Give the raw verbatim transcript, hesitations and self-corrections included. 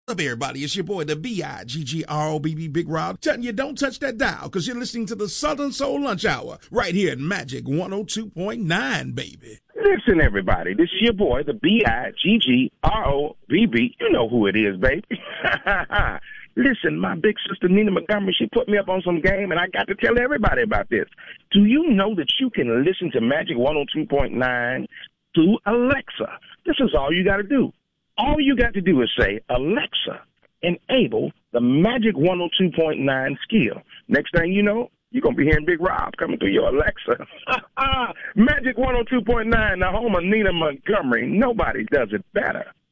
What's up, everybody? It's your boy, the B I G G R O B B Big Rob, telling you don't touch that dial because you're listening to the Southern Soul Lunch Hour right here at Magic one oh two point nine, baby. Listen, everybody, this is your boy, the B I G G R O B B. You know who it is, baby. Listen, my big sister Nina Montgomery, she put me up on some game, and I got to tell everybody about this. Do you know that you can listen to Magic one oh two point nine through Alexa? This is all you got to do. All you got to do is say, Alexa, enable the Magic one oh two point nine skill. Next thing you know, you're going to be hearing Big Rob coming through your Alexa. Magic one oh two point nine, the home of Nina Montgomery. Nobody does it better.